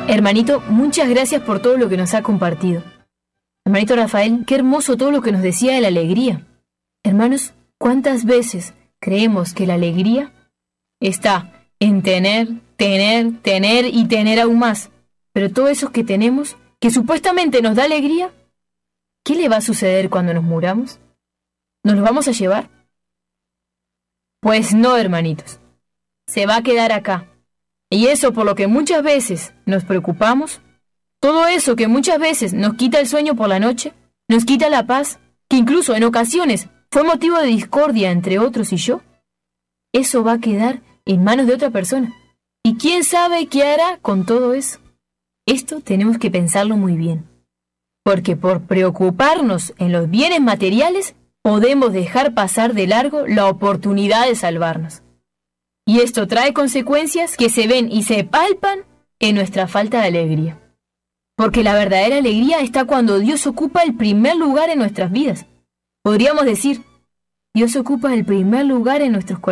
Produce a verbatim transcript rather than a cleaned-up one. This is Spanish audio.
Hermanito, muchas gracias por todo lo que nos ha compartido. Hermanito Rafael, qué hermoso todo lo que nos decía de la alegría. Hermanos, ¿cuántas veces creemos que la alegría está en tener, tener, tener y tener aún más? Pero todo eso que tenemos, que supuestamente nos da alegría, ¿qué le va a suceder cuando nos muramos? ¿Nos lo vamos a llevar? Pues no, hermanitos. Se va a quedar acá. Y eso por lo que muchas veces nos preocupamos, todo eso que muchas veces nos quita el sueño por la noche, nos quita la paz, que incluso en ocasiones fue motivo de discordia entre otros y yo, eso va a quedar en manos de otra persona. ¿Y quién sabe qué hará con todo eso? Esto tenemos que pensarlo muy bien. Porque por preocuparnos en los bienes materiales, podemos dejar pasar de largo la oportunidad de salvarnos. Y esto trae consecuencias que se ven y se palpan en nuestra falta de alegría. Porque la verdadera alegría está cuando Dios ocupa el primer lugar en nuestras vidas. Podríamos decir, Dios ocupa el primer lugar en nuestros corazones.